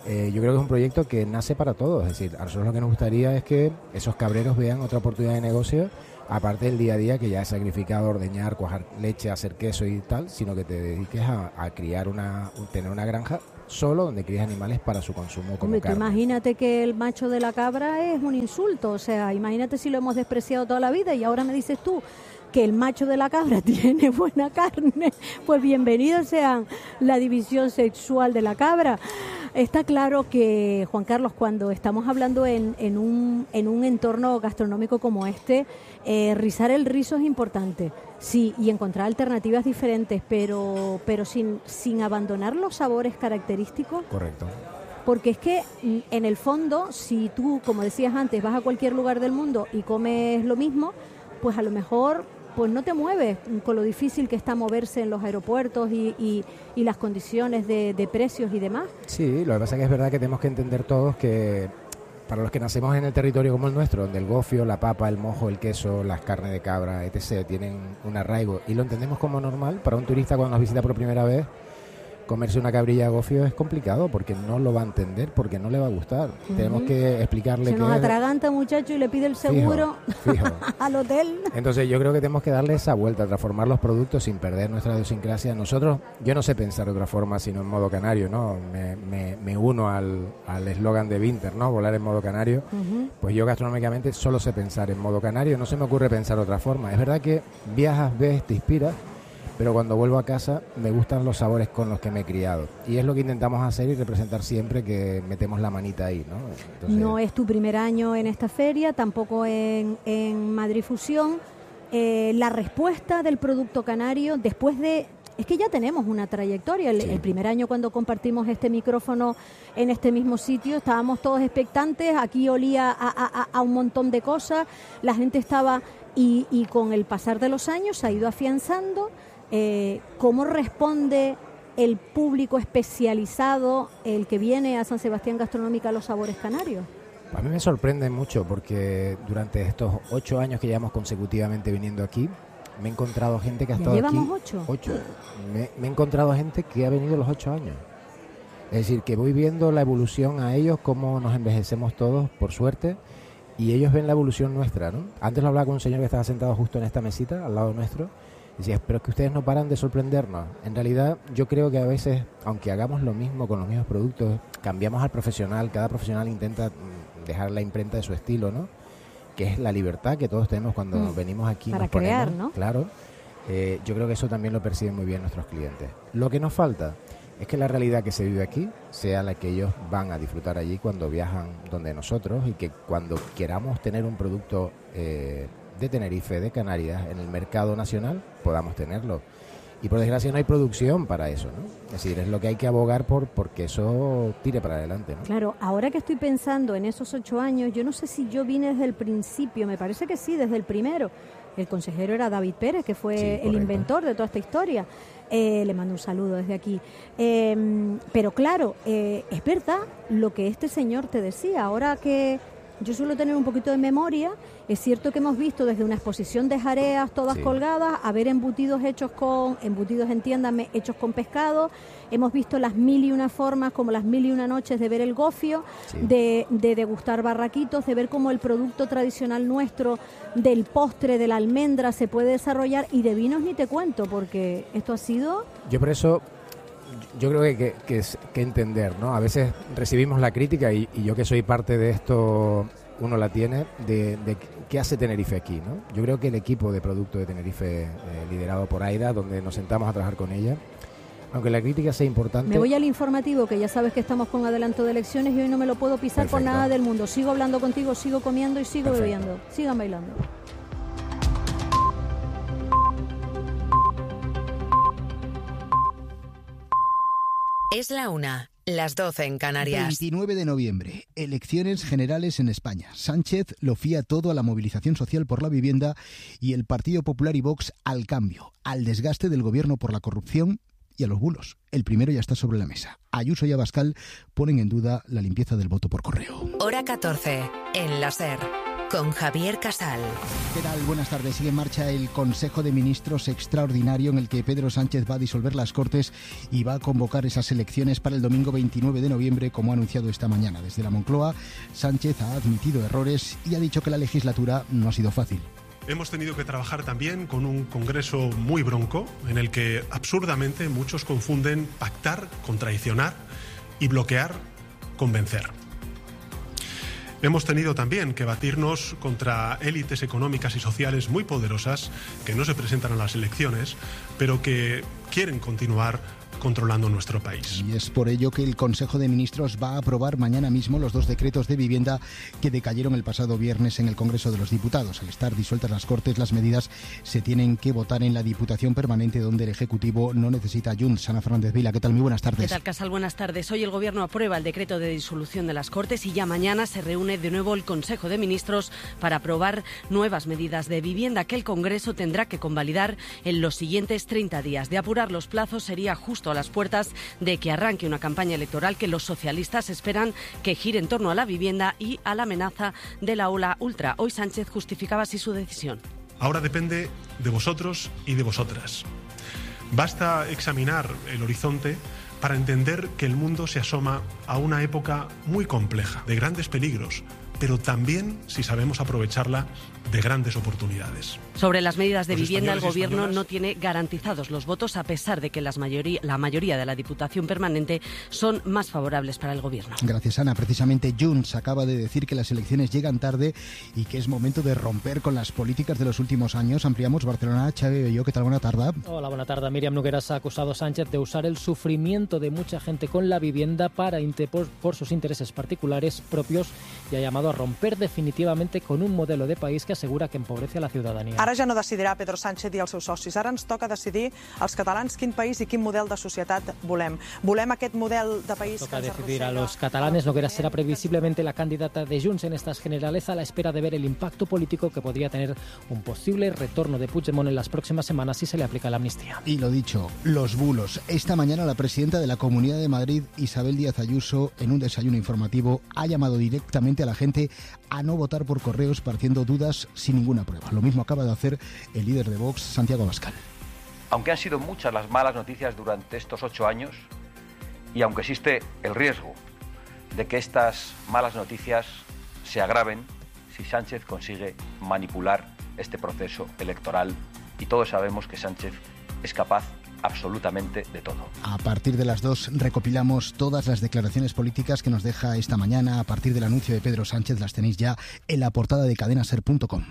eh, yo creo que es un proyecto que nace para todos. Es decir, a nosotros lo que nos gustaría es que esos cabreros vean otra oportunidad de negocio, aparte del día a día que ya es sacrificado, ordeñar, cuajar leche, hacer queso y tal, sino que te dediques a, a criar una, tener una granja solo donde crías animales para su consumo como Hombre, tú carne. imagínate que el macho de la cabra es un insulto, o sea, imagínate si lo hemos despreciado toda la vida y ahora me dices tú que el macho de la cabra tiene buena carne, pues bienvenidos sean la división sexual de la cabra. Está claro que, Juan Carlos, cuando estamos hablando en, en, un, en un entorno gastronómico como este, eh, rizar el rizo es importante, sí, y encontrar alternativas diferentes, pero, pero sin, sin abandonar los sabores característicos. Correcto. Porque es que, en el fondo, si tú, como decías antes, vas a cualquier lugar del mundo y comes lo mismo, pues a lo mejor pues no te mueves con lo difícil que está moverse en los aeropuertos y, y, y las condiciones de, de precios y demás. Sí, lo que pasa es que es verdad que tenemos que entender todos que para los que nacemos en el territorio como el nuestro, donde el gofio, la papa, el mojo, el queso, las carnes de cabra, etcétera, tienen un arraigo y lo entendemos como normal, para un turista cuando nos visita por primera vez, comerse una cabrilla de gofio es complicado porque no lo va a entender, porque no le va a gustar. Uh-huh. Tenemos que explicarle Se que... nos atraganta, muchacho, y le pide el seguro fijo, fijo. al hotel. Entonces yo creo que tenemos que darle esa vuelta, transformar los productos sin perder nuestra idiosincrasia. Nosotros, yo no sé pensar de otra forma sino en modo canario, ¿no? Me, me, me uno al eslogan de Winter, ¿no? Volar en modo canario. Uh-huh. Pues yo gastronómicamente solo sé pensar en modo canario, no se me ocurre pensar de otra forma. Es verdad que viajas, ves, te inspiras, pero cuando vuelvo a casa me gustan los sabores con los que me he criado. Y es lo que intentamos hacer y representar siempre, que metemos la manita ahí, ¿no? Entonces... No es tu primer año en esta feria, tampoco en, en Madrid Fusión. Eh, la respuesta del producto canario, después de... Es que ya tenemos una trayectoria. El, sí. el primer año cuando compartimos este micrófono en este mismo sitio, estábamos todos expectantes, aquí olía a, a, a un montón de cosas, la gente estaba... Y, y con el pasar de los años se ha ido afianzando. Eh, ¿Cómo responde el público especializado, el que viene a San Sebastián Gastronómica, a los sabores canarios? A mí me sorprende mucho porque durante estos ocho años que llevamos consecutivamente viniendo aquí, me he encontrado gente que ha estado aquí... ¿Llevamos ocho? Ocho. Me, me he encontrado gente que ha venido los ocho años. Es decir, que voy viendo la evolución a ellos, cómo nos envejecemos todos, por suerte, y ellos ven la evolución nuestra, ¿no? Antes lo hablaba con un señor que estaba sentado justo en esta mesita, al lado nuestro. Decías, pero es que ustedes no paran de sorprendernos. En realidad, yo creo que a veces, aunque hagamos lo mismo con los mismos productos, cambiamos al profesional, cada profesional intenta dejar la imprenta de su estilo, ¿no? Que es la libertad que todos tenemos cuando mm, venimos aquí. Para nos crear, ponemos, ¿no? Claro. Eh, yo creo que eso también lo perciben muy bien nuestros clientes. Lo que nos falta es que la realidad que se vive aquí sea la que ellos van a disfrutar allí cuando viajan donde nosotros, y que cuando queramos tener un producto... Eh, de Tenerife, de Canarias, en el mercado nacional, podamos tenerlo. Y por desgracia no hay producción para eso, ¿no? Es decir, es lo que hay que abogar por porque eso tire para adelante, ¿no? Claro, ahora que estoy pensando en esos ocho años, yo no sé si yo vine desde el principio, me parece que sí, desde el primero. El consejero era David Pérez, que fue sí, el inventor de toda esta historia. Eh, le mando un saludo desde aquí. Eh, pero claro, eh, es verdad lo que este señor te decía, ahora que... Yo suelo tener un poquito de memoria. Es cierto que hemos visto desde una exposición de jareas todas sí. colgadas, a ver embutidos hechos con, embutidos entiéndame, hechos con pescado. Hemos visto las mil y una formas, como las mil y una noches de ver el gofio, sí. de, de degustar barraquitos, de ver cómo el producto tradicional nuestro del postre, de la almendra, se puede desarrollar, y de vinos ni te cuento, porque esto ha sido... Yo por eso... Yo creo que, que, que es que entender, ¿no? A veces recibimos la crítica, y, y yo que soy parte de esto, uno la tiene, de, de qué hace Tenerife aquí, ¿no? Yo creo que el equipo de producto de Tenerife, eh, liderado por Aida, donde nos sentamos a trabajar con ella, aunque la crítica sea importante... Me voy al informativo, que ya sabes que estamos con adelanto de elecciones y hoy no me lo puedo pisar Perfecto. Por nada del mundo. Sigo hablando contigo, sigo comiendo y sigo Perfecto. Bebiendo. Sigan bailando. Es la una, las doce en Canarias. veintinueve de noviembre, elecciones generales en España. Sánchez lo fía todo a la movilización social por la vivienda y el Partido Popular y Vox al cambio, al desgaste del gobierno por la corrupción y a los bulos. El primero ya está sobre la mesa. Ayuso y Abascal ponen en duda la limpieza del voto por correo. Hora catorce, en la SER. con Javier Casal. ¿Qué tal? Buenas tardes. Sigue en marcha el Consejo de Ministros extraordinario en el que Pedro Sánchez va a disolver las Cortes y va a convocar esas elecciones para el domingo veintinueve de noviembre, como ha anunciado esta mañana. Desde la Moncloa, Sánchez ha admitido errores y ha dicho que la legislatura no ha sido fácil. Hemos tenido que trabajar también con un Congreso muy bronco, en el que absurdamente muchos confunden pactar con traicionar y bloquear con vencer. Hemos tenido también que batirnos contra élites económicas y sociales muy poderosas que no se presentan a las elecciones, pero que quieren continuar controlando nuestro país. Y es por ello que el Consejo de Ministros va a aprobar mañana mismo los dos decretos de vivienda que decayeron el pasado viernes en el Congreso de los Diputados. Al estar disueltas las Cortes, las medidas se tienen que votar en la Diputación Permanente, donde el Ejecutivo no necesita Junts. Ana Fernández Vila, ¿qué tal? Muy buenas tardes. ¿Qué tal, Casal? Buenas tardes. Hoy el Gobierno aprueba el decreto de disolución de las Cortes y ya mañana se reúne de nuevo el Consejo de Ministros para aprobar nuevas medidas de vivienda que el Congreso tendrá que convalidar en los siguientes treinta días. De apurar los plazos, sería justo a las puertas de que arranque una campaña electoral que los socialistas esperan que gire en torno a la vivienda y a la amenaza de la ola ultra. Hoy Sánchez justificaba así su decisión. Ahora depende de vosotros y de vosotras. Basta examinar el horizonte para entender que el mundo se asoma a una época muy compleja, de grandes peligros, pero también, si sabemos aprovecharla, de grandes oportunidades. Sobre las medidas de Los vivienda, el Gobierno españolas... no tiene garantizados los votos, a pesar de que las mayoría, la mayoría de la Diputación Permanente son más favorables para el Gobierno. Gracias, Ana. Precisamente Junts acaba de decir que las elecciones llegan tarde y que es momento de romper con las políticas de los últimos años. Ampliamos Barcelona. Xavi Belló, ¿qué tal? Buena tarde. Hola, buena tarde. Míriam Nogueras ha acusado a Sánchez de usar el sufrimiento de mucha gente con la vivienda para por, por sus intereses particulares propios y ha llamado a romper definitivamente con un modelo de país que asegura que empobrece a la ciudadanía. Ara ja no decidirà Pedro Sánchez i els seus socis. Ara ens toca decidir als catalans quin país i quin model de societat volem. Volem aquest model de país toca que ens decidir a los catalanes. Nogueras será previsiblemente la candidata de Junts en estas generales, a la espera de ver el impacto político que podría tener un posible retorno de Puigdemont en las próximas semanas si se le aplica la amnistía. Y lo dicho, los bulos. Esta mañana la presidenta de la Comunidad de Madrid, Isabel Díaz Ayuso, en un desayuno informativo, ha llamado directamente a la gente a no votar por correo esparciendo dudas sin ninguna prueba. Lo mismo acaba de hacer el líder de Vox, Santiago Abascal. Aunque han sido muchas las malas noticias durante estos ocho años y aunque existe el riesgo de que estas malas noticias se agraven si Sánchez consigue manipular este proceso electoral, y todos sabemos que Sánchez es capaz absolutamente de todo. A partir de las dos recopilamos todas las declaraciones políticas que nos deja esta mañana. A partir del anuncio de Pedro Sánchez las tenéis ya en la portada de cadena ser punto com.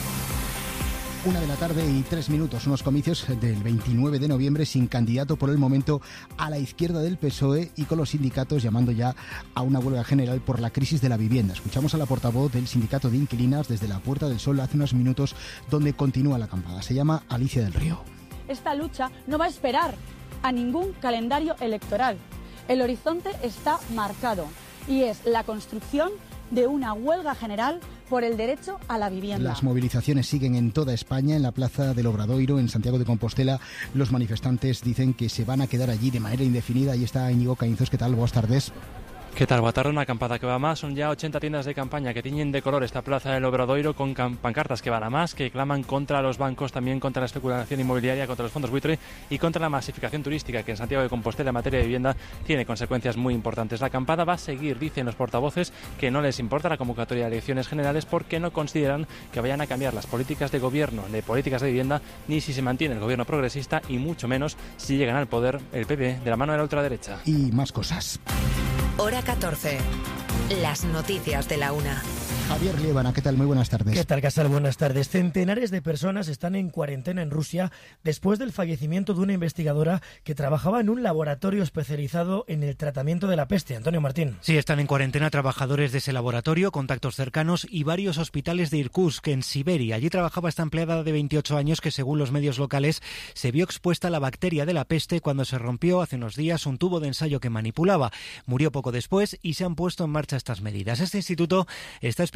Una de la tarde y tres minutos, unos comicios del veintinueve de noviembre sin candidato por el momento a la izquierda del P S O E y con los sindicatos llamando ya a una huelga general por la crisis de la vivienda. Escuchamos a la portavoz del sindicato de inquilinas desde la Puerta del Sol hace unos minutos, donde continúa la acampada. Se llama Alicia del Río. Esta lucha no va a esperar a ningún calendario electoral. El horizonte está marcado y es la construcción de una huelga general por el derecho a la vivienda. Las movilizaciones siguen en toda España. En la Plaza del Obradoiro, en Santiago de Compostela, los manifestantes dicen que se van a quedar allí de manera indefinida. Ahí está Íñigo Caínzos. ¿Qué tal? Buenas tardes. ¿Qué tal? Boa tarde, una acampada que va más. Son ya ochenta tiendas de campaña que tiñen de color esta Plaza del Obradoiro con pancartas que van a más, que claman contra los bancos, también contra la especulación inmobiliaria, contra los fondos buitre y contra la masificación turística que en Santiago de Compostela en materia de vivienda tiene consecuencias muy importantes. La acampada va a seguir, dicen los portavoces, que no les importa la convocatoria de elecciones generales porque no consideran que vayan a cambiar las políticas de gobierno, de políticas de vivienda, ni si se mantiene el gobierno progresista y mucho menos si llegan al poder el P P de la mano de la ultraderecha. Y más cosas. Hora catorce. Las noticias de la una. Javier Liébana, ¿qué tal? Muy buenas tardes. ¿Qué tal, Casal? Buenas tardes. Centenares de personas están en cuarentena en Rusia después del fallecimiento de una investigadora que trabajaba en un laboratorio especializado en el tratamiento de la peste. Antonio Martín. Sí, están en cuarentena trabajadores de ese laboratorio, contactos cercanos y varios hospitales de Irkutsk, en Siberia. Allí trabajaba esta empleada de veintiocho años que, según los medios locales, se vio expuesta a la bacteria de la peste cuando se rompió hace unos días un tubo de ensayo que manipulaba. Murió poco después y se han puesto en marcha estas medidas. Este instituto está especializado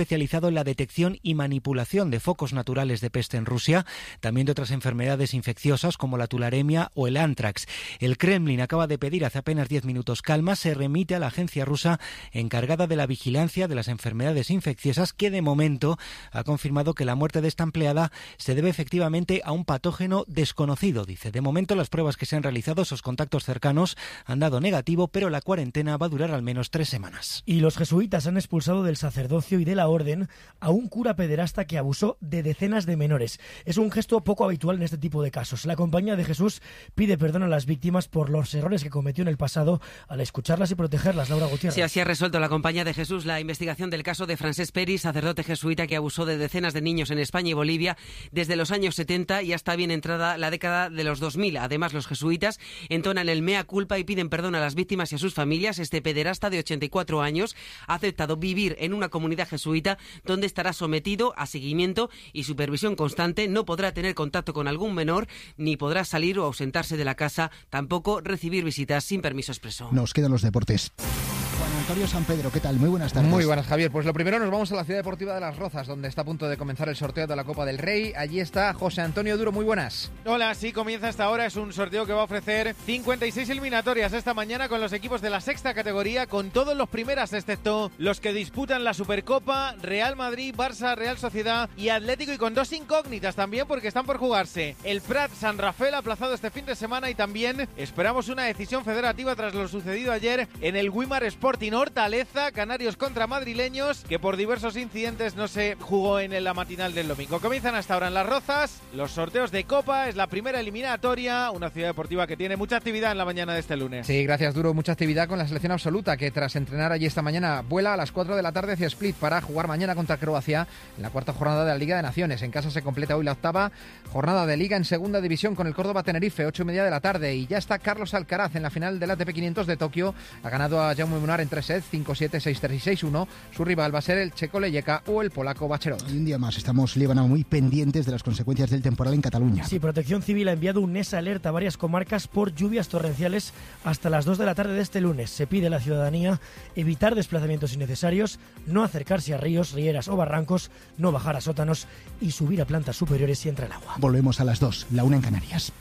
especializado en la detección y manipulación de focos naturales de peste en Rusia, también de otras enfermedades infecciosas como la tularemia o el ántrax. El Kremlin acaba de pedir hace apenas diez minutos calma, se remite a la agencia rusa encargada de la vigilancia de las enfermedades infecciosas, que de momento ha confirmado que la muerte de esta empleada se debe efectivamente a un patógeno desconocido. Dice, de momento las pruebas que se han realizado, esos contactos cercanos, han dado negativo, pero la cuarentena va a durar al menos tres semanas. Y los jesuitas han expulsado del sacerdocio y de la orden a un cura pederasta que abusó de decenas de menores. Es un gesto poco habitual en este tipo de casos. La Compañía de Jesús pide perdón a las víctimas por los errores que cometió en el pasado al escucharlas y protegerlas. Laura Gutiérrez. Sí, así ha resuelto la Compañía de Jesús la investigación del caso de Francesc Peris, sacerdote jesuita que abusó de decenas de niños en España y Bolivia desde los años setenta y hasta bien entrada la década de los dos mil. Además, los jesuitas entonan el mea culpa y piden perdón a las víctimas y a sus familias. Este pederasta de ochenta y cuatro años ha aceptado vivir en una comunidad jesuita donde estará sometido a seguimiento y supervisión constante. No podrá tener contacto con algún menor, ni podrá salir o ausentarse de la casa, tampoco recibir visitas sin permiso expreso. Nos quedan los deportes. Juan Antonio San Pedro, ¿qué tal? Muy buenas tardes. Muy buenas, Javier. Pues lo primero nos vamos a la Ciudad Deportiva de Las Rozas, donde está a punto de comenzar el sorteo de la Copa del Rey. Allí está José Antonio Duro, muy buenas. Hola, sí, comienza esta hora. Es un sorteo que va a ofrecer cincuenta y seis eliminatorias esta mañana con los equipos de la sexta categoría, con todos los primeras, excepto los que disputan la Supercopa, Real Madrid, Barça, Real Sociedad y Atlético, y con dos incógnitas también porque están por jugarse. El Prat San Rafael aplazado este fin de semana, y también esperamos una decisión federativa tras lo sucedido ayer en el Wimar Sporting Hortaleza, Canarios contra madrileños, que por diversos incidentes no se jugó en la matinal del domingo. Comienzan hasta ahora en Las Rozas los sorteos de Copa, es la primera eliminatoria, una ciudad deportiva que tiene mucha actividad en la mañana de este lunes. Sí, gracias Duro, mucha actividad con la selección absoluta, que tras entrenar allí esta mañana vuela a las cuatro de la tarde hacia Split para jugar mañana contra Croacia en la cuarta jornada de la Liga de Naciones. En casa se completa hoy la octava jornada de Liga en segunda división con el Córdoba Tenerife, ocho y media de la tarde, y ya está Carlos Alcaraz en la final del A T P quinientos de Tokio. Ha ganado a Jaume Munar en tres sets, cinco siete, seis tres y seis uno. Su rival va a ser el checo Leyeka o el polaco Bacherot. Y un día más estamos, Líbana, muy pendientes de las consecuencias del temporal en Cataluña. Sí, Protección Civil ha enviado un NES alerta a varias comarcas por lluvias torrenciales hasta las dos de la tarde de este lunes. Se pide a la ciudadanía evitar desplazamientos innecesarios, no acercarse a ríos, rieras o barrancos, no bajar a sótanos y subir a plantas superiores si entra el agua. Volvemos a las dos, la una en Canarias.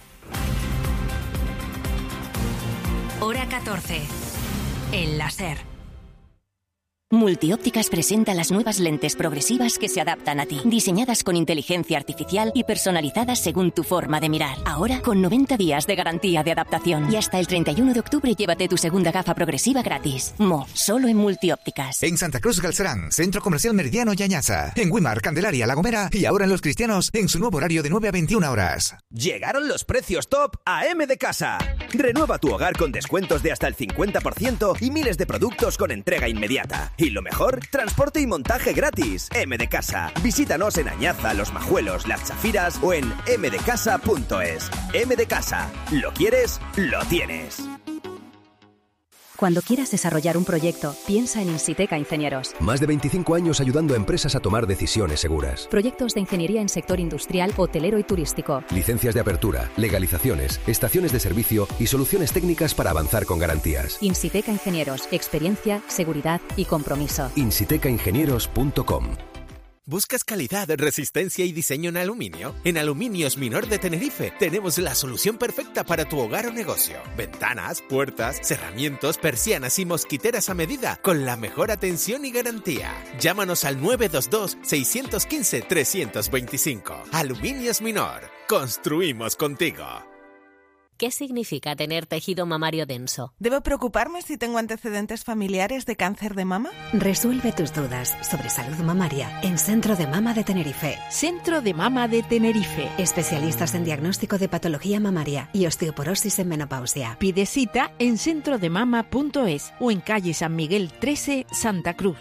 Hora catorce. El láser. Multiópticas presenta las nuevas lentes progresivas que se adaptan a ti, diseñadas con inteligencia artificial y personalizadas según tu forma de mirar. Ahora con noventa días de garantía de adaptación. Y hasta el treinta y uno de octubre llévate tu segunda gafa progresiva gratis. Mo, solo en Multiópticas. En Santa Cruz Galcerán, Centro Comercial Meridiano y Añaza. En Wimar, Candelaria, La Gomera y ahora en Los Cristianos en su nuevo horario de nueve a veintiuna horas. Llegaron los precios top a M de Casa. Renueva tu hogar con descuentos de hasta el cincuenta por ciento y miles de productos con entrega inmediata. Y lo mejor, transporte y montaje gratis. M de Casa. Visítanos en Añaza, Los Majuelos, Las Chafiras o en m de casa punto es. M de Casa. ¿Lo quieres? Lo tienes. Cuando quieras desarrollar un proyecto, piensa en Insiteca Ingenieros. Más de veinticinco años ayudando a empresas a tomar decisiones seguras. Proyectos de ingeniería en sector industrial, hotelero y turístico. Licencias de apertura, legalizaciones, estaciones de servicio y soluciones técnicas para avanzar con garantías. Insiteca Ingenieros. Experiencia, seguridad y compromiso. insiteca ingenieros punto com. ¿Buscas calidad, resistencia y diseño en aluminio? En Aluminios Minor de Tenerife tenemos la solución perfecta para tu hogar o negocio. Ventanas, puertas, cerramientos, persianas y mosquiteras a medida con la mejor atención y garantía. Llámanos al nueve dos dos, seis uno cinco, tres dos cinco. Aluminios Minor. Construimos contigo. ¿Qué significa tener tejido mamario denso? ¿Debo preocuparme si tengo antecedentes familiares de cáncer de mama? Resuelve tus dudas sobre salud mamaria en Centro de Mama de Tenerife. Centro de Mama de Tenerife. Especialistas en diagnóstico de patología mamaria y osteoporosis en menopausia. Pide cita en centro de mama punto es o en calle San Miguel trece, Santa Cruz.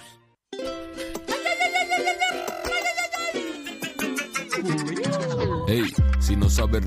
Hey, si no sabes